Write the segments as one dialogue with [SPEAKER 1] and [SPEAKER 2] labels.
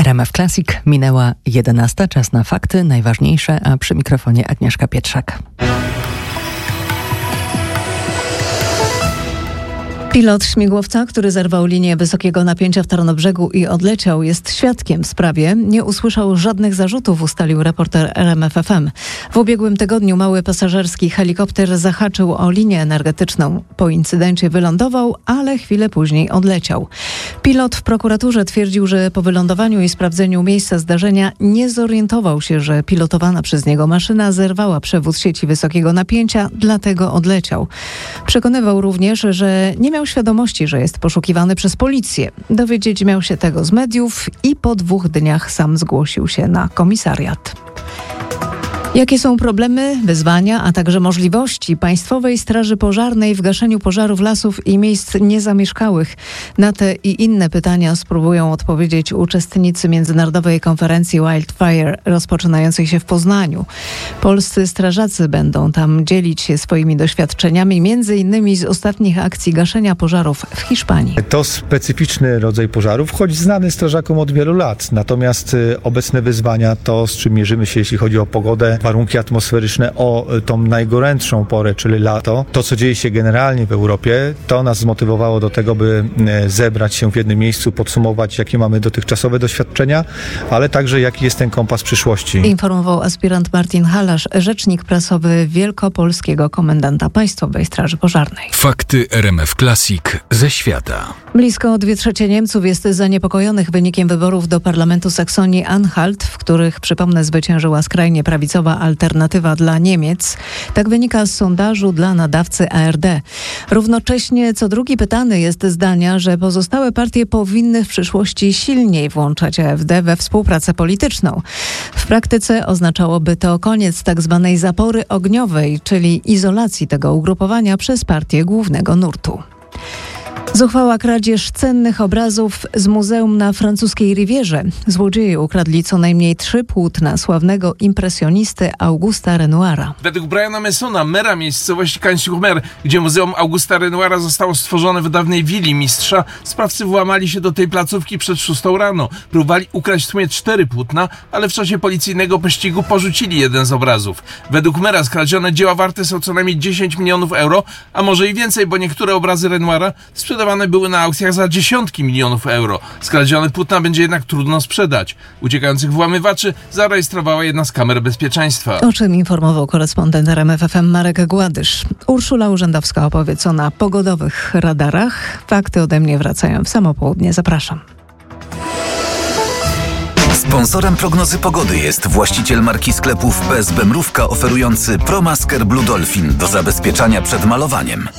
[SPEAKER 1] RMF Classic, minęła 11, czas na fakty, najważniejsze, a przy mikrofonie Agnieszka Pietrzak. Pilot śmigłowca, który zerwał linię wysokiego napięcia w Tarnobrzegu i odleciał, jest świadkiem w sprawie. Nie usłyszał żadnych zarzutów, ustalił reporter RMF FM. W ubiegłym tygodniu mały pasażerski helikopter zahaczył o linię energetyczną. Po incydencie wylądował, ale chwilę później odleciał. Pilot w prokuraturze twierdził, że po wylądowaniu i sprawdzeniu miejsca zdarzenia nie zorientował się, że pilotowana przez niego maszyna zerwała przewód sieci wysokiego napięcia, dlatego odleciał. Przekonywał również, że nie miał świadomości, że jest poszukiwany przez policję. Dowiedzieć miał się tego z mediów i po 2 dniach sam zgłosił się na komisariat. Jakie są problemy, wyzwania, a także możliwości Państwowej Straży Pożarnej w gaszeniu pożarów lasów i miejsc niezamieszkałych? Na te i inne pytania spróbują odpowiedzieć uczestnicy międzynarodowej konferencji Wildfire rozpoczynającej się w Poznaniu. Polscy strażacy będą tam dzielić się swoimi doświadczeniami, między innymi z ostatnich akcji gaszenia pożarów w Hiszpanii.
[SPEAKER 2] To specyficzny rodzaj pożarów, choć znany strażakom od wielu lat. Natomiast obecne wyzwania, to z czym mierzymy się, jeśli chodzi o pogodę, warunki atmosferyczne, o tą najgorętszą porę, czyli lato. To, co dzieje się generalnie w Europie, to nas zmotywowało do tego, by zebrać się w jednym miejscu, podsumować, jakie mamy dotychczasowe doświadczenia, ale także jaki jest ten kompas przyszłości.
[SPEAKER 1] Informował aspirant Martin Halasz, rzecznik prasowy Wielkopolskiego Komendanta Państwowej Straży Pożarnej.
[SPEAKER 3] Fakty RMF Classic ze świata.
[SPEAKER 1] Blisko 2/3 Niemców jest zaniepokojonych wynikiem wyborów do Parlamentu Saksonii-Anhalt, w których, przypomnę, zwyciężyła skrajnie prawicowa Alternatywa dla Niemiec. Tak wynika z sondażu dla nadawcy ARD. Równocześnie co drugi pytany jest zdania, że pozostałe partie powinny w przyszłości silniej włączać AfD we współpracę polityczną. W praktyce oznaczałoby to koniec tak zwanej zapory ogniowej, czyli izolacji tego ugrupowania przez partię głównego nurtu. Zuchwała kradzież cennych obrazów z muzeum na francuskiej Rivierze. Złodzieje ukradli co najmniej 3 płótna sławnego impresjonisty Augusta Renoira.
[SPEAKER 4] Według Briana Messona, mera miejscowości Cagnes-sur-Mer, gdzie Muzeum Augusta Renoira zostało stworzone w dawnej willi mistrza, sprawcy włamali się do tej placówki przed 6 rano. Próbowali ukraść w sumie 4 płótna, ale w czasie policyjnego pościgu porzucili jeden z obrazów. Według mera skradzione dzieła warte są co najmniej 10 milionów euro, a może i więcej, bo niektóre obrazy Renoira sprzedawane były na aukcjach za dziesiątki milionów euro. Skradzione płótna będzie jednak trudno sprzedać. Uciekających włamywaczy zarejestrowała jedna z kamer bezpieczeństwa.
[SPEAKER 1] O czym informował korespondent RMF FM Marek Gładysz. Urszula Urzędowska opowie co na pogodowych radarach. Fakty ode mnie wracają w samo południe. Zapraszam.
[SPEAKER 5] Sponsorem prognozy pogody jest właściciel marki sklepów PSB Mrówka oferujący ProMasker Blue Dolphin do zabezpieczania przed malowaniem.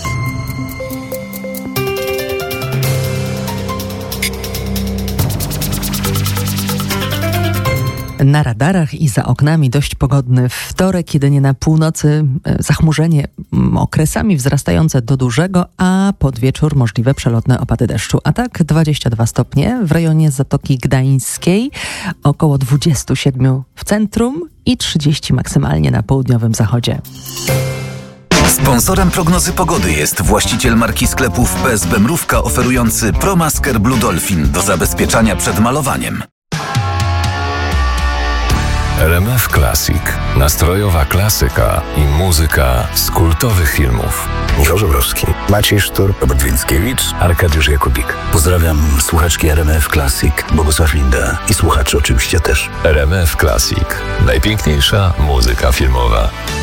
[SPEAKER 1] Na radarach i za oknami dość pogodny wtorek, jedynie na północy zachmurzenie okresami wzrastające do dużego, a pod wieczór możliwe przelotne opady deszczu. A tak 22 stopnie w rejonie Zatoki Gdańskiej, około 27 w centrum i 30 maksymalnie na południowym zachodzie.
[SPEAKER 5] Sponsorem prognozy pogody jest właściciel marki sklepów PSB Mrówka oferujący ProMasker Blue Dolphin do zabezpieczania przed malowaniem.
[SPEAKER 3] RMF Classic. Nastrojowa klasyka i muzyka z kultowych filmów.
[SPEAKER 6] Michał Żebrowski, Maciej Sztur, Robert Więckiewicz,
[SPEAKER 3] Arkadiusz Jakubik.
[SPEAKER 6] Pozdrawiam słuchaczki RMF Classic, Bogusław Linda i słuchaczy oczywiście też.
[SPEAKER 3] RMF Classic. Najpiękniejsza muzyka filmowa.